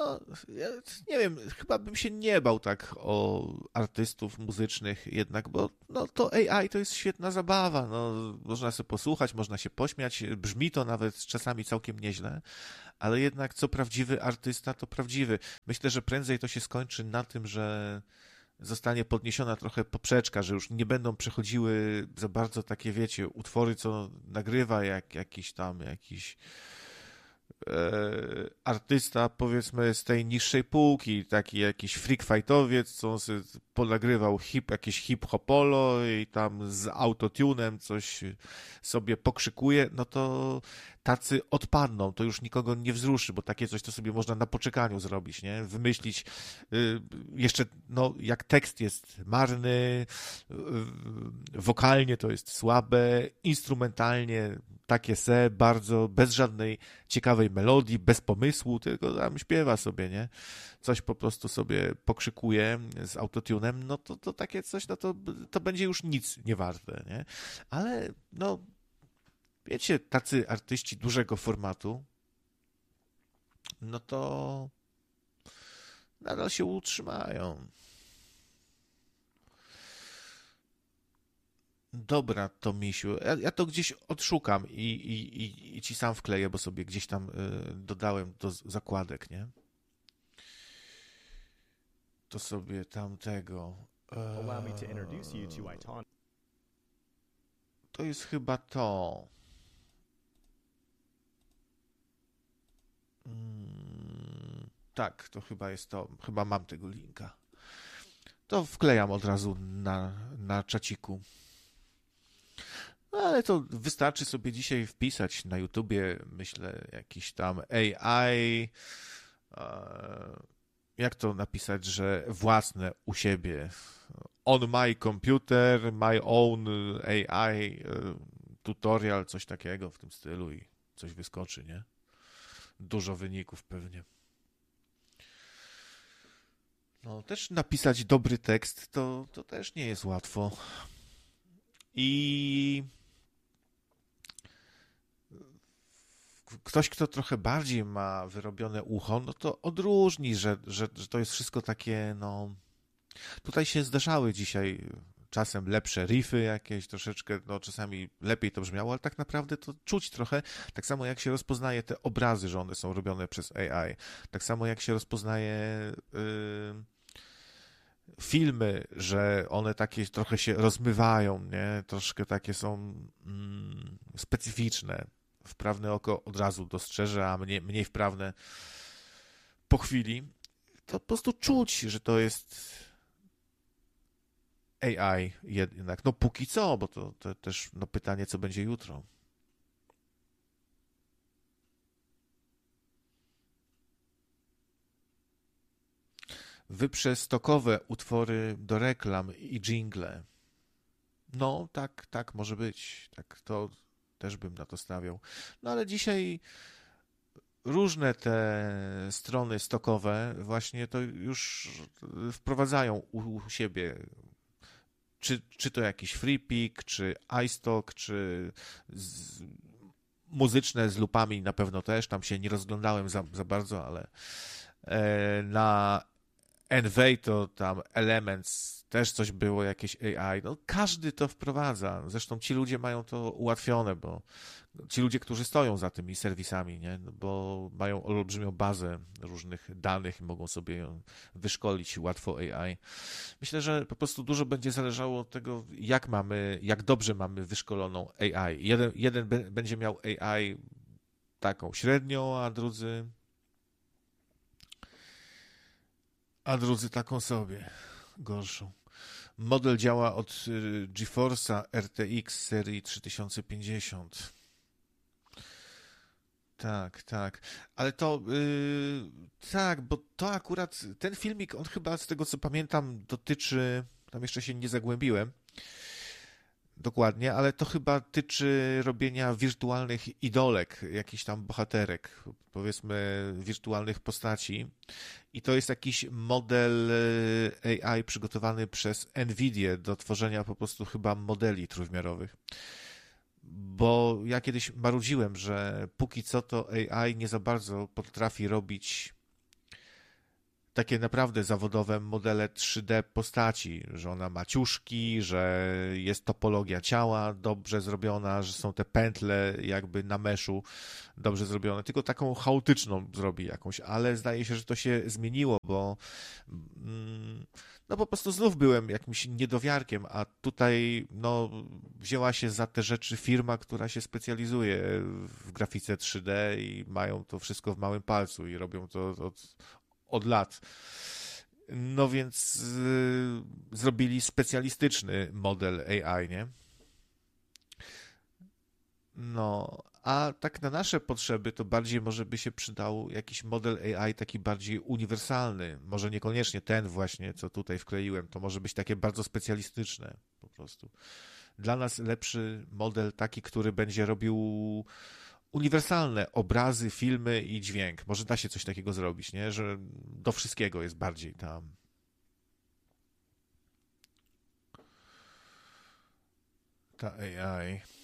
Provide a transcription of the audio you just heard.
no, ja nie wiem, chyba bym się nie bał tak o artystów muzycznych jednak, bo no, to AI to jest świetna zabawa, no, można sobie posłuchać, można się pośmiać, brzmi to nawet czasami całkiem nieźle, ale jednak co prawdziwy artysta, to prawdziwy. Myślę, że prędzej to się skończy na tym, że zostanie podniesiona trochę poprzeczka, że już nie będą przechodziły za bardzo takie, wiecie, utwory, co nagrywa jakiś artysta, powiedzmy, z tej niższej półki, taki jakiś freak fightowiec, co on sobie ponagrywał jakieś hip-hopolo i tam z autotunem coś sobie pokrzykuje, no to tacy odpadną, to już nikogo nie wzruszy, bo takie coś to sobie można na poczekaniu zrobić, nie? Wymyślić jeszcze, no, jak tekst jest marny, wokalnie to jest słabe, instrumentalnie takie bardzo, bez żadnej ciekawej melodii, bez pomysłu, tylko tam śpiewa sobie, nie? Coś po prostu sobie pokrzykuje z autotunem, no to takie coś, no to będzie już nic nie warte, nie? Ale, no, wiecie, tacy artyści dużego formatu, no to nadal się utrzymają. Dobra, to misiu. Ja to gdzieś odszukam i ci sam wkleję, bo sobie gdzieś tam dodałem do zakładek, nie? To sobie tamtego. Allow me to introduce you to Iton. To jest chyba to. Tak, to chyba jest to. Chyba mam tego linka. To wklejam od razu na czaciku. No, ale to wystarczy sobie dzisiaj wpisać na YouTubie, myślę, jakiś tam AI. Jak to napisać, że własne u siebie. On my computer, my own AI tutorial, coś takiego w tym stylu i coś wyskoczy, nie? Dużo wyników pewnie. No, też napisać dobry tekst to też nie jest łatwo. I ktoś, kto trochę bardziej ma wyrobione ucho, no to odróżni, że to jest wszystko takie, no... Tutaj się zdarzały dzisiaj czasem lepsze riffy jakieś, troszeczkę, no czasami lepiej to brzmiało, ale tak naprawdę to czuć trochę, tak samo jak się rozpoznaje te obrazy, że one są robione przez AI, tak samo jak się rozpoznaje filmy, że one takie trochę się rozmywają, nie? Troszkę takie są specyficzne. Wprawne oko od razu dostrzeże, a mniej wprawne po chwili. To po prostu czuć, że to jest AI jednak. No póki co, bo to też no, pytanie, co będzie jutro. Wyprzestokowe utwory do reklam i dżingle. No, tak może być. Tak, to też bym na to stawiał. No ale dzisiaj różne te strony stokowe właśnie to już wprowadzają u siebie. Czy to jakiś FreePic, czy iStock, czy muzyczne z lupami na pewno też. Tam się nie rozglądałem za bardzo, ale na Envy to tam Elements też coś było, jakieś AI. No, każdy to wprowadza. Zresztą ci ludzie mają to ułatwione, bo ci ludzie, którzy stoją za tymi serwisami, nie? No, bo mają olbrzymią bazę różnych danych i mogą sobie ją wyszkolić łatwo AI. Myślę, że po prostu dużo będzie zależało od tego, jak dobrze mamy wyszkoloną AI. Jeden będzie miał AI taką średnią, a drudzy taką sobie gorszą. Model działa od GeForce'a RTX serii 3050. Tak. Ale to tak, bo to akurat ten filmik, on chyba z tego co pamiętam dotyczy, tam jeszcze się nie zagłębiłem dokładnie, ale to chyba tyczy robienia wirtualnych idolek, jakichś tam bohaterek, powiedzmy wirtualnych postaci. I to jest jakiś model AI przygotowany przez NVIDIA do tworzenia po prostu chyba modeli trójwymiarowych. Bo ja kiedyś marudziłem, że póki co to AI nie za bardzo potrafi robić takie naprawdę zawodowe modele 3D postaci, że ona ma ciuszki, że jest topologia ciała dobrze zrobiona, że są te pętle jakby na meszu dobrze zrobione, tylko taką chaotyczną zrobi jakąś, ale zdaje się, że to się zmieniło, bo no po prostu znów byłem jakimś niedowiarkiem, a tutaj no wzięła się za te rzeczy firma, która się specjalizuje w grafice 3D i mają to wszystko w małym palcu i robią to od lat. No więc zrobili specjalistyczny model AI, nie? No, a tak na nasze potrzeby to bardziej może by się przydał jakiś model AI taki bardziej uniwersalny. Może niekoniecznie ten właśnie, co tutaj wkleiłem, to może być takie bardzo specjalistyczne po prostu. Dla nas lepszy model taki, który będzie robił uniwersalne obrazy, filmy i dźwięk. Może da się coś takiego zrobić, nie? Że do wszystkiego jest bardziej tam. Ta AI.